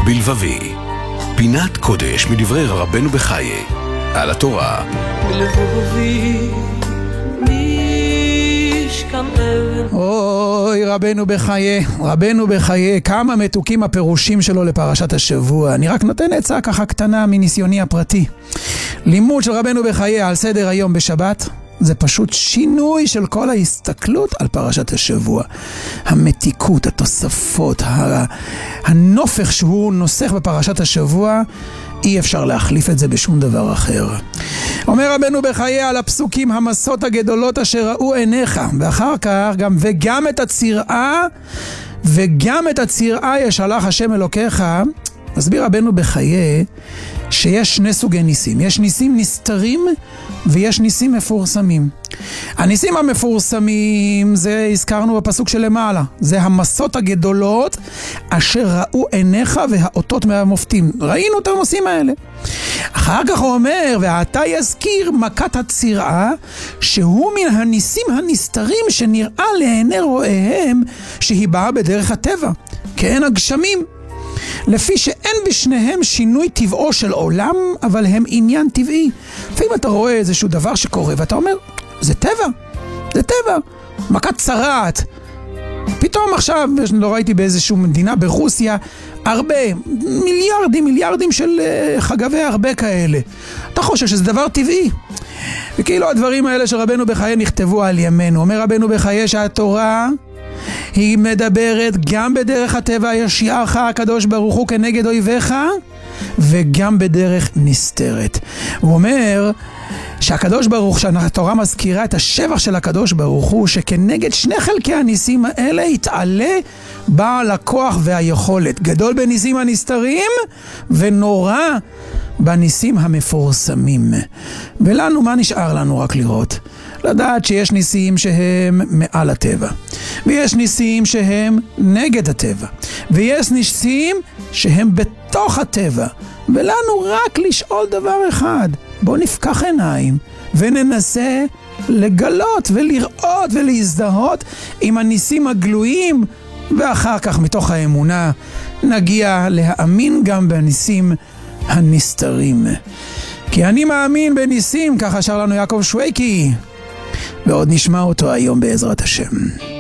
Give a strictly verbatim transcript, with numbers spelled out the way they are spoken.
בלבבי, פינת קודש מדברי רבנו בחיי, על התורה. בלבבי משכן אבן. אוי, רבנו בחיי, רבנו בחיי, כמה מתוקים הפירושים שלו לפרשת השבוע. אני רק נותן עצה ככה קטנה מניסיוני הפרטי. לימוד של רבנו בחיי על סדר היום בשבת זה פשוט שינוי של כל ההסתכלות על פרשת השבוע. המתיקות, התוספות, הנופך שהוא נוסח בפרשת השבוע, אי אפשר להחליף את זה בשום דבר אחר. אומר רבנו בחיי על הפסוקים המסות הגדולות אשר ראו עיניך, ואחר כך גם וגם את הצירעה, וגם את הצירעה ישלח השם אלוקיך. מסביר רבנו בחיי שיש שני סוגי ניסים. יש ניסים נסתרים ויש ניסים מפורסמים. הניסים המפורסמים זה הזכרנו בפסוק שלמעלה. זה המסות הגדולות אשר ראו עיניך והאותות מהמופתים. ראינו את הנושאים האלה. אחר כך הוא אומר, ועתה יזכיר מכת הצירעה, שהוא מן הניסים הנסתרים שנראה לעיני רואיהם שהיא באה בדרך הטבע, כאין הגשמים. לפי שאין בשניהם שינוי טבעו של עולם, אבל הם עניין טבעי. לפעמים אתה רואה איזשהו דבר שקורה, ואתה אומר, זה טבע, זה טבע, מכת צרעת. פתאום עכשיו, לא ראיתי באיזשהו מדינה ברוסיה, הרבה, מיליארדים, מיליארדים של חגבי הרבה כאלה. אתה חושב שזה דבר טבעי. וכאילו הדברים האלה של רבנו בחיי נכתבו על ימינו. אומר רבנו בחיי שהתורה היא מדברת גם בדרך הטבע ישיעך הקדוש ברוך הוא כנגד אויביך, וגם בדרך נסתרת. הוא אומר שהקדוש ברוך, שהתורה מזכירה את השבח של הקדוש ברוך הוא, שכנגד שני חלקי הניסים האלה יתעלה בעל הכוח והיכולת. גדול בניסים הנסתרים ונורא בניסים המפורסמים. ולנו מה נשאר לנו רק לראות? לדעת שיש ניסים שהם מעל הטבע, ויש ניסים שהם נגד הטבע, ויש ניסים שהם בתוך הטבע. ולנו רק לשאול דבר אחד, בוא נפקח עיניים וננסה לגלות ולראות ולהזדהות עם הניסים הגלויים, ואחר כך מתוך האמונה נגיע להאמין גם בניסים הנסתרים. כי אני מאמין בניסים, ככה שר לנו יעקב שויקי, ועוד נשמע אותו היום בעזרת השם.